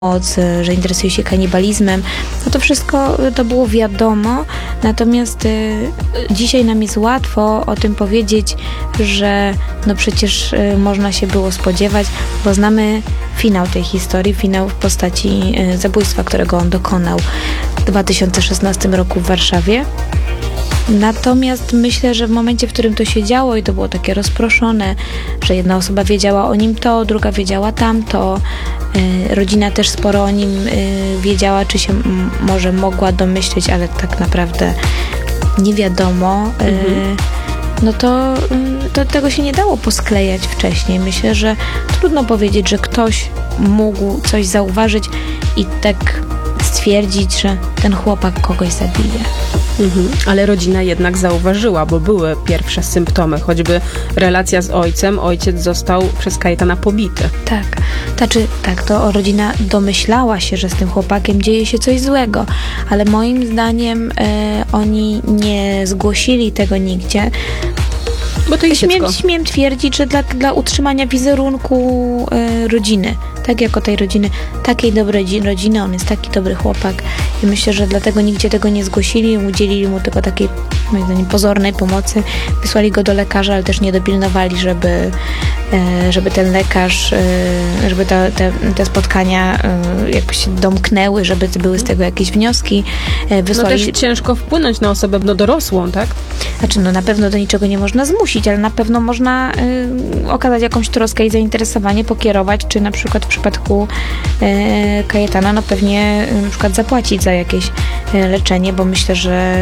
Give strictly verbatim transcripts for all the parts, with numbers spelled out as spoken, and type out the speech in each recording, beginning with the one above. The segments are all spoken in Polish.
że interesuje się kanibalizmem. No to wszystko to było wiadomo, natomiast y, dzisiaj nam jest łatwo o tym powiedzieć, że no przecież y, można się było spodziewać, bo znamy finał tej historii, finał w postaci y, zabójstwa, którego on dokonał w dwa tysiące szesnastym roku w Warszawie. Natomiast myślę, że w momencie, w którym to się działo i to było takie rozproszone, że jedna osoba wiedziała o nim to, druga wiedziała tamto, yy, rodzina też sporo o nim yy, wiedziała, czy się m- może mogła domyśleć, ale tak naprawdę nie wiadomo, yy, mhm. no to, yy, to tego się nie dało posklejać wcześniej. Myślę, że trudno powiedzieć, że ktoś mógł coś zauważyć i tak stwierdzić, że ten chłopak kogoś zabije. Mhm. Ale rodzina jednak zauważyła, bo były pierwsze symptomy, choćby relacja z ojcem. Ojciec został przez Kajetana pobity. Tak, znaczy, tak, to rodzina domyślała się, że z tym chłopakiem dzieje się coś złego, ale moim zdaniem e, oni nie zgłosili tego nigdzie. Bo to jest śmiem, śmiem twierdzić, że dla, dla utrzymania wizerunku e, rodziny, tak jako tej rodziny, takiej dobrej rodziny, on jest taki dobry chłopak i myślę, że dlatego nigdzie tego nie zgłosili, udzielili mu tylko takiej, moim zdaniem, pozornej pomocy, wysłali go do lekarza, ale też nie dopilnowali, żeby, e, żeby ten lekarz, e, żeby te, te, te spotkania e, jakby się domknęły, żeby były z tego jakieś wnioski. E, wysłali... No też ciężko wpłynąć na osobę no, dorosłą, tak? Znaczy, no na pewno do niczego nie można zmusić, ale na pewno można y, okazać jakąś troskę i zainteresowanie, pokierować, czy na przykład w przypadku y, Kajetana, no pewnie y, na przykład zapłacić za jakieś y, leczenie, bo myślę, że,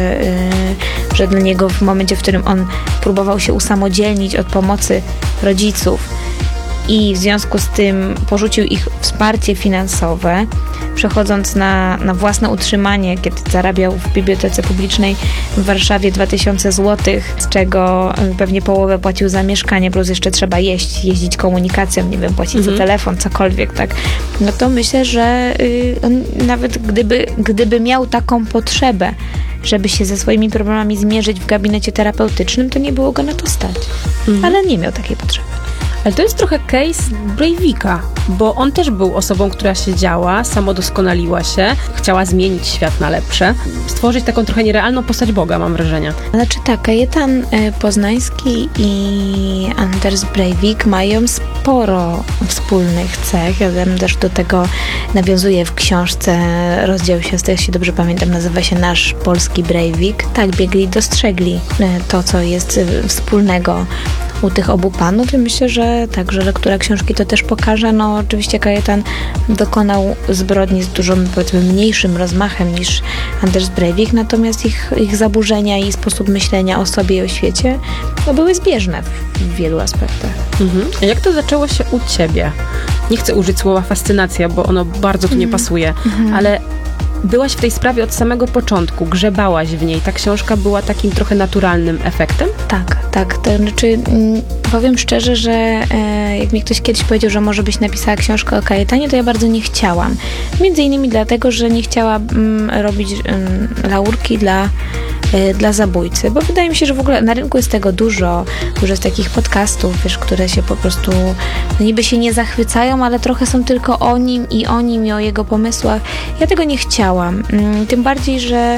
y, że dla niego w momencie, w którym on próbował się usamodzielnić od pomocy rodziców i w związku z tym porzucił ich wsparcie finansowe, przechodząc na, na własne utrzymanie, kiedy zarabiał w bibliotece publicznej w Warszawie dwa tysiące złotych, z czego pewnie połowę płacił za mieszkanie, plus jeszcze trzeba jeść, jeździć komunikacją, nie wiem, płacić mhm. za telefon, cokolwiek, tak. No to myślę, że y, on nawet gdyby, gdyby miał taką potrzebę, żeby się ze swoimi problemami zmierzyć w gabinecie terapeutycznym, to nie było go na to stać. Mhm. Ale nie miał takiej potrzeby. Ale to jest trochę case Breivika, bo on też był osobą, która siedziała, samodoskonaliła się, chciała zmienić świat na lepsze, stworzyć taką trochę nierealną postać Boga, mam wrażenie. Znaczy tak, Kajetan Poznański i Anders Breivik mają sporo wspólnych cech. Ja też do tego nawiązuję w książce, rozdział się, jeśli dobrze pamiętam, nazywa się Nasz Polski Breivik. Tak, biegli, dostrzegli to, co jest wspólnego u tych obu panów i myślę, że tak, że lektura książki to też pokaże. No oczywiście Kajetan dokonał zbrodni z dużo, powiedzmy, mniejszym rozmachem niż Anders Breivik, natomiast ich, ich zaburzenia i sposób myślenia o sobie i o świecie no, były zbieżne w, w wielu aspektach. Mhm. A jak to zaczęło się u ciebie? Nie chcę użyć słowa fascynacja, bo ono bardzo tu nie mhm. pasuje, mhm. ale byłaś w tej sprawie od samego początku, grzebałaś w niej. Ta książka była takim trochę naturalnym efektem? Tak, tak. To znaczy, m, powiem szczerze, że e, jak mi ktoś kiedyś powiedział, że może byś napisała książkę o Kajetanie, to ja bardzo nie chciałam. Między innymi dlatego, że nie chciałam robić m, laurki dla dla zabójcy, bo wydaje mi się, że w ogóle na rynku jest tego dużo, dużo jest takich podcastów, wiesz, które się po prostu no niby się nie zachwycają, ale trochę są tylko o nim i o nim i o jego pomysłach. Ja tego nie chciałam. Tym bardziej, że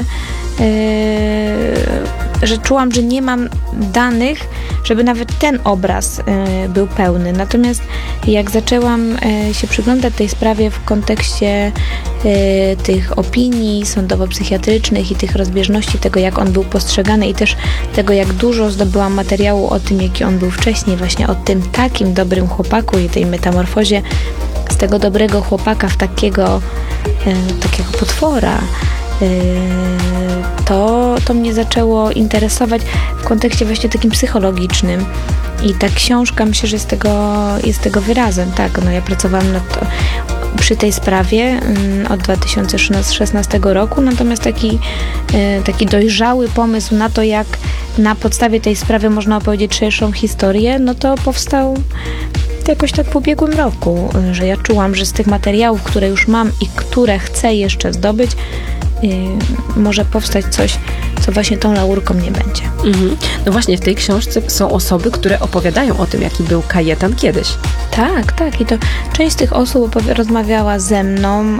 Yy, że czułam, że nie mam danych, żeby nawet ten obraz yy, był pełny. Natomiast jak zaczęłam yy, się przyglądać tej sprawie w kontekście yy, tych opinii sądowo-psychiatrycznych i tych rozbieżności tego, jak on był postrzegany i też tego, jak dużo zdobyłam materiału o tym, jaki on był wcześniej, właśnie o tym takim dobrym chłopaku i tej metamorfozie z tego dobrego chłopaka w takiego, yy, takiego potwora, To, to mnie zaczęło interesować w kontekście właśnie takim psychologicznym i ta książka, myślę, że jest tego, jest tego wyrazem. Tak, no ja pracowałam nad to, przy tej sprawie od dwa tysiące szesnastego roku, natomiast taki, taki dojrzały pomysł na to, jak na podstawie tej sprawy można opowiedzieć szerszą historię, no to powstał jakoś tak po ubiegłym roku, że ja czułam, że z tych materiałów, które już mam i które chcę jeszcze zdobyć, Yy, może powstać coś, co właśnie tą laurką nie będzie. Mhm. No właśnie, w tej książce są osoby, które opowiadają o tym, jaki był Kajetan kiedyś. Tak, tak. I to część z tych osób opowi- rozmawiała ze mną,